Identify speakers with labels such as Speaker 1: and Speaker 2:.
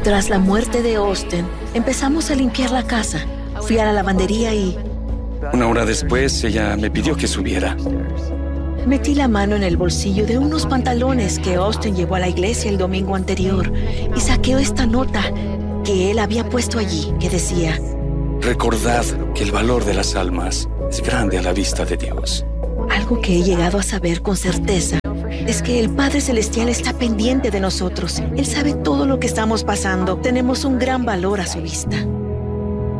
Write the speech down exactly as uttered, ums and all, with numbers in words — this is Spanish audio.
Speaker 1: Tras la muerte de Austin, empezamos a limpiar la casa. Fui a la lavandería y...
Speaker 2: Una hora después, ella me pidió que subiera.
Speaker 1: Metí la mano en el bolsillo de unos pantalones que Austin llevó a la iglesia el domingo anterior y saqué esta nota que él había puesto allí, que decía:
Speaker 2: recordad que el valor de las almas es grande a la vista de Dios.
Speaker 1: Algo que he llegado a saber con certeza es que el Padre Celestial está pendiente de nosotros. Él sabe todo lo que estamos pasando. Tenemos un gran valor a su vista.